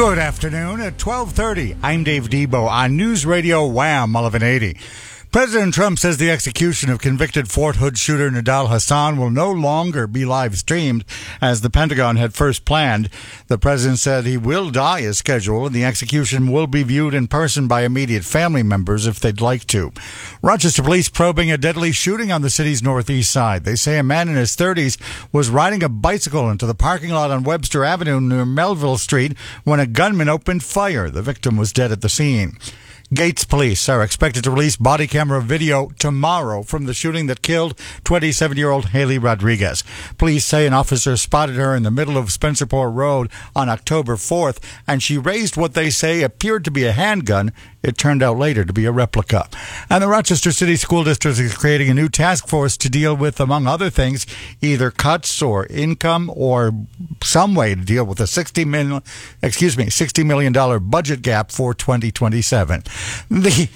Good afternoon at 12:30. I'm Dave Debo on News Radio Wham 1180. President Trump says the execution of convicted Fort Hood shooter Nidal Hasan will no longer be live streamed as the Pentagon had first planned. The president said he will die as scheduled and the execution will be viewed in person by immediate family members if they'd like to. Rochester police probing a deadly shooting on the city's northeast side. They say a man in his 30s was riding a bicycle into the parking lot on Webster Avenue near Melville Street when a gunman opened fire. The victim was dead at the scene. Gates police are expected to release body camera video tomorrow from the shooting that killed 27-year-old Haley Rodriguez. Police say an officer spotted her in the middle of Spencerport Road on October 4th, and she raised what they say appeared to be a handgun. It turned out later to be a replica. And the Rochester City School District is creating a new task force to deal with, among other things, either cuts or income or some way to deal with a $60 million budget gap for 2027. The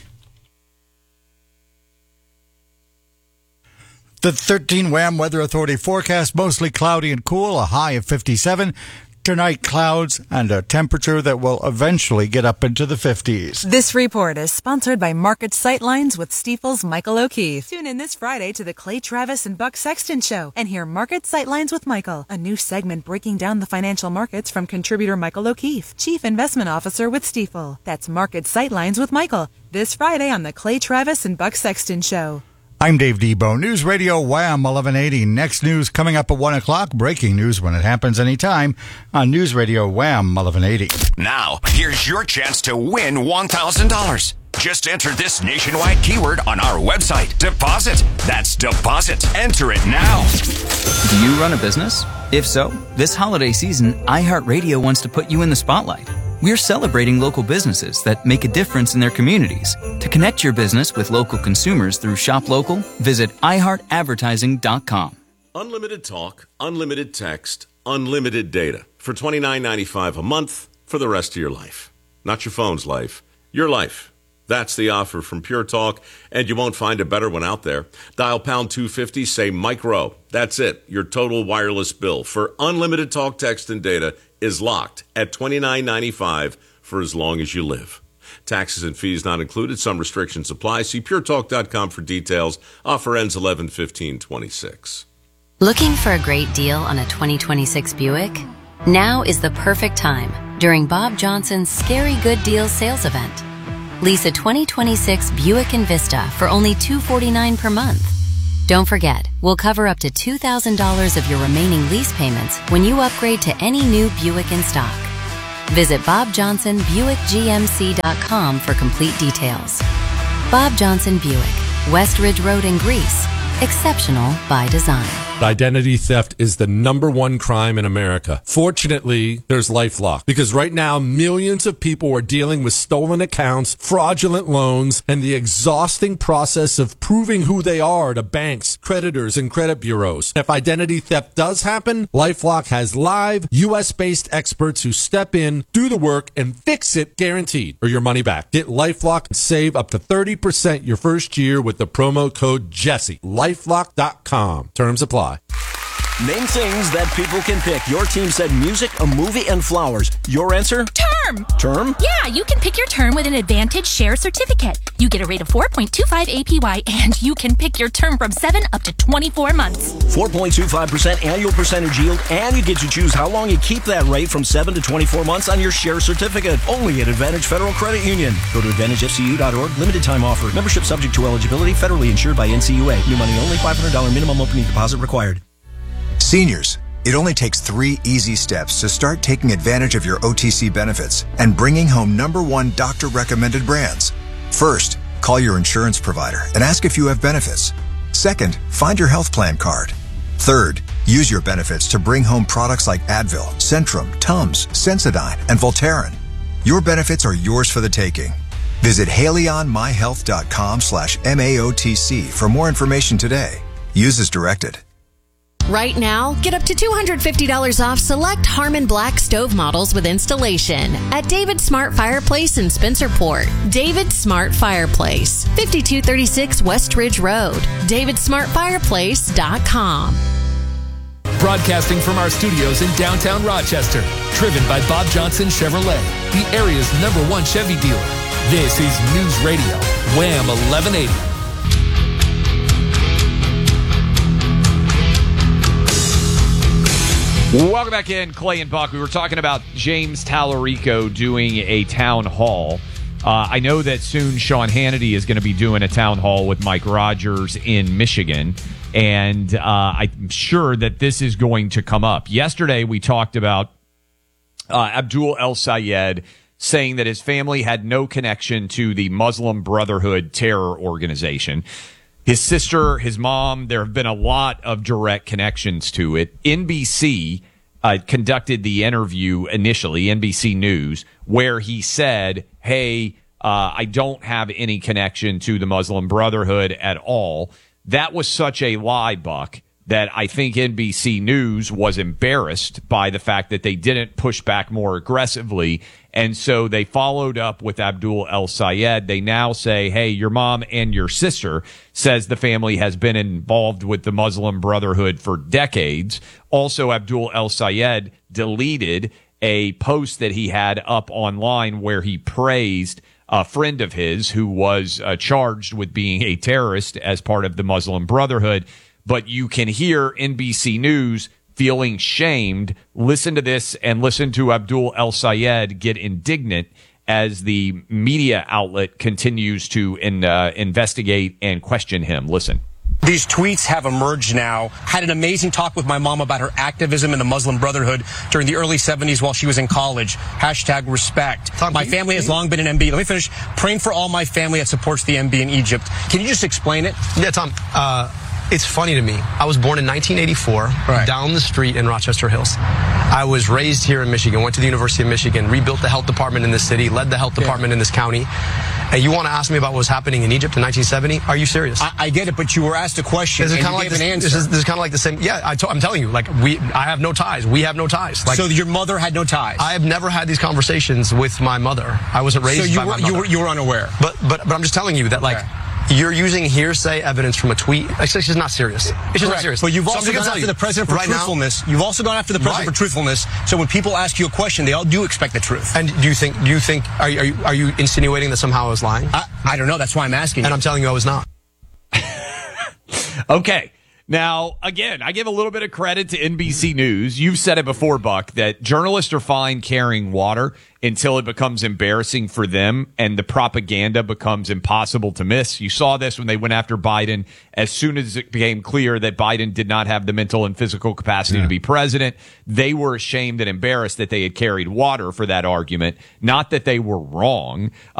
13 Wham Weather Authority forecast, mostly cloudy and cool, a high of 57. Tonight, clouds and a temperature that will eventually get up into the 50s. This report is sponsored by Market Sightlines with Stifel's Michael O'Keefe. Tune in this Friday to the Clay Travis and Buck Sexton Show and hear Market Sightlines with Michael, a new segment breaking down the financial markets from contributor Michael O'Keefe, Chief Investment Officer with Stifel. That's Market Sightlines with Michael, this Friday on the Clay Travis and Buck Sexton Show. I'm Dave Debo, News Radio Wham 1180. Next news coming up at 1 o'clock. Breaking news when it happens anytime on News Radio Wham 1180. Now, here's your chance to win $1,000. Just enter this nationwide keyword on our website. Deposit. That's deposit. Enter it now. Do you run a business? If so, this holiday season, iHeartRadio wants to put you in the spotlight. We're celebrating local businesses that make a difference in their communities. To connect your business with local consumers through Shop Local, visit iHeartAdvertising.com. Unlimited talk, unlimited text, unlimited data for $29.95 a month for the rest of your life. Not your phone's life, your life. That's the offer from Pure Talk, and you won't find a better one out there. Dial pound 250, say micro. That's it. Your total wireless bill for unlimited talk, text, and data is locked at $29.95 for as long as you live. Taxes and fees not included. Some restrictions apply. See puretalk.com for details. Offer ends 11/15/26. Looking for a great deal on a 2026 Buick? Now is the perfect time during Bob Johnson's Scary Good Deals sales event. Lease a 2026 Buick Envista for only $249 per month. Don't forget, we'll cover up to $2,000 of your remaining lease payments when you upgrade to any new Buick in stock. Visit BobJohnsonBuickGMC.com for complete details. Bob Johnson Buick, West Ridge Road in Greece. Exceptional by design. Identity theft is the #1 crime in America. Fortunately, there's LifeLock, because right now millions of people are dealing with stolen accounts, fraudulent loans, and the exhausting process of proving who they are to banks, creditors, and credit bureaus. If identity theft does happen, LifeLock has live, U.S.-based experts who step in, do the work, and fix it guaranteed, or your money back. Get LifeLock and save up to 30% your first year with the promo code Jesse. LifeLock.com. Terms apply. Name things that people can pick. Your team said music, a movie, and flowers. Your answer? Term. Term? Yeah, you can pick your term with an Advantage Share Certificate. You get a rate of 4.25 APY, and you can pick your term from 7 up to 24 months. 4.25% annual percentage yield, and you get to choose how long you keep that rate from 7 to 24 months on your Share Certificate. Only at Advantage Federal Credit Union. Go to AdvantageFCU.org. Limited time offer. Membership subject to eligibility. Federally insured by NCUA. New money only. $500 minimum opening deposit required. Seniors, it only takes 3 easy steps to start taking advantage of your OTC benefits and bringing home #1 doctor-recommended brands. First, call your insurance provider and ask if you have benefits. Second, find your health plan card. Third, use your benefits to bring home products like Advil, Centrum, Tums, Sensodyne, and Voltaren. Your benefits are yours for the taking. Visit HaleyOnMyHealth.com/MAOTC for more information today. Use as directed. Right now, get up to $250 off select Harmon Black stove models with installation at David Smart Fireplace in Spencerport. David Smart Fireplace, 5236 West Ridge Road. DavidSmartFireplace.com. Broadcasting from our studios in downtown Rochester, driven by Bob Johnson Chevrolet. the area's #1 Chevy dealer. This is News Radio, Wham 1180. Welcome back in, Clay and Buck. We were talking about James Tallarico doing a town hall. I know that soon Sean Hannity is going to be doing a town hall with Mike Rogers in Michigan, and I'm sure that this is going to come up. Yesterday, we talked about Abdul El Sayed saying that his family had no connection to the Muslim Brotherhood terror organization. His sister, his mom, there have been a lot of direct connections to it. NBC conducted the interview initially, NBC News, where he said, hey, I don't have any connection to the Muslim Brotherhood at all. That was such a lie, Buck, that I think NBC News was embarrassed by the fact that they didn't push back more aggressively. And so they followed up with Abdul El Sayed. They now say, hey, your mom and your sister says the family has been involved with the Muslim Brotherhood for decades. Also, Abdul El Sayed deleted a post that he had up online where he praised a friend of his who was charged with being a terrorist as part of the Muslim Brotherhood. But you can hear NBC News feeling shamed. Listen to this and listen to Abdul El Sayed get indignant as the media outlet continues to investigate and question him. Listen. These tweets have emerged now. Had an amazing talk with my mom about her activism in the Muslim Brotherhood during the early 70s while she was in college. #respect. Tom, my family has long been an MB. Let me finish. Praying for all my family that supports the MB in Egypt. Can you just explain it? Yeah, Tom. It's funny to me. I was born in 1984 down the street in Rochester Hills. I was raised here in Michigan, went to the University of Michigan, rebuilt the health department in this city, led the health department in this county. And you want to ask me about what was happening in Egypt in 1970? Are you serious? I get it, but you were asked a question and you gave an answer. This is kind of like the same. Yeah, I'm telling you, I have no ties. We have no ties. So your mother had no ties? I have never had these conversations with my mother. I wasn't raised by my mother. You were unaware? But I'm just telling you that, you're using hearsay evidence from a tweet. It's just not serious. It's just not serious. But you've also gone after the president for truthfulness. You've also gone after the president for truthfulness. So when people ask you a question, they all do expect the truth. And do you think? Are you insinuating that somehow I was lying? I don't know. That's why I'm asking. And I'm telling you, I was not. Okay. Now, again, I give a little bit of credit to NBC News. You've said it before, Buck, that journalists are fine carrying water until it becomes embarrassing for them and the propaganda becomes impossible to miss. You saw this when they went after Biden. As soon as it became clear that Biden did not have the mental and physical capacity to be president, they were ashamed and embarrassed that they had carried water for that argument, not that they were wrong.